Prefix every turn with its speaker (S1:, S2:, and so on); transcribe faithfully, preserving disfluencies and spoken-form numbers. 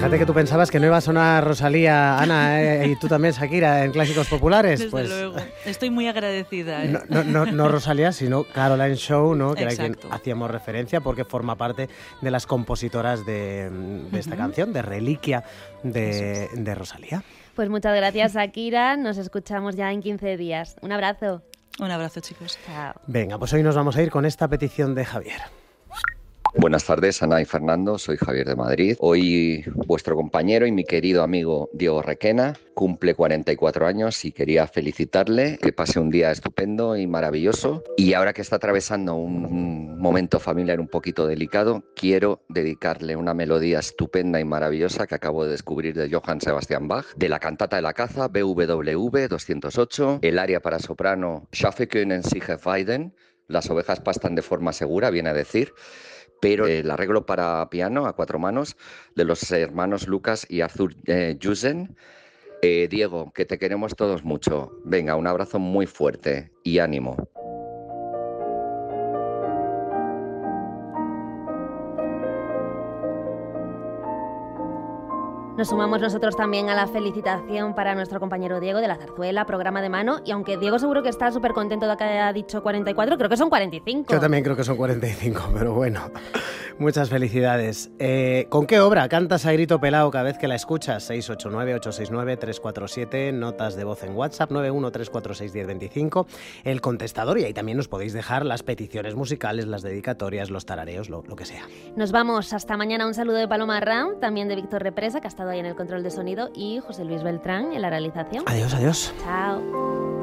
S1: Fíjate que tú pensabas que no iba a sonar Rosalía, Ana, eh, y tú también, Shakira, en Clásicos Populares.
S2: Desde
S1: pues,
S2: luego. Estoy muy agradecida. ¿eh?
S1: No, no, no, no Rosalía, sino Caroline Shaw, ¿no? Que
S2: Exacto.
S1: era quien hacíamos referencia porque forma parte de las compositoras de, de esta uh-huh. canción, de Reliquia de, de Rosalía.
S3: Pues muchas gracias, Shakira. Nos escuchamos ya en quince días. Un abrazo.
S2: Un abrazo, chicos.
S3: Chao.
S1: Venga, pues hoy nos vamos a ir con esta petición de Javier.
S4: Buenas tardes, Ana y Fernando, soy Javier de Madrid. Hoy vuestro compañero y mi querido amigo Diego Requena cumple cuarenta y cuatro años y quería felicitarle, que pase un día estupendo y maravilloso. Y ahora que está atravesando un momento familiar un poquito delicado, quiero dedicarle una melodía estupenda y maravillosa que acabo de descubrir de Johann Sebastian Bach, de la cantata de la caza B W V doscientos ocho, el aria para soprano Schafe können sich weiden, las ovejas pastan de forma segura, viene a decir, pero el arreglo para piano a cuatro manos de los hermanos Lucas y Arthur eh, Jusen. Eh, Diego, que te queremos todos mucho. Venga, un abrazo muy fuerte y ánimo.
S3: Nos sumamos nosotros también a la felicitación para nuestro compañero Diego de la Zarzuela, programa de mano. Y aunque Diego seguro que está súper contento de que haya dicho cuarenta y cuatro, creo que son cuarenta y cinco.
S1: Yo también creo que son cuarenta y cinco, pero bueno, muchas felicidades. Eh, ¿Con qué obra cantas a grito pelado cada vez que la escuchas? seis ocho nueve, ocho seis nueve, tres cuatro siete, notas de voz en WhatsApp, nueve uno tres cuatro seis uno cero dos cinco, el contestador, y ahí también nos podéis dejar las peticiones musicales, las dedicatorias, los tarareos, lo, lo que sea.
S3: Nos vamos, hasta mañana. Un saludo de Paloma Arran, también de Víctor Represa, que ha estado ahí en el control de sonido, y José Luis Beltrán en la realización.
S1: Adiós, adiós.
S3: Chao.